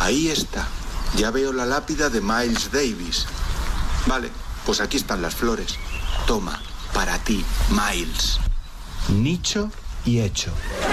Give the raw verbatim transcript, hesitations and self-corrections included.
Ahí está. Ya veo la lápida de Miles Davis. Vale, pues aquí están las flores. Toma, para ti, Miles. Nicho y hecho.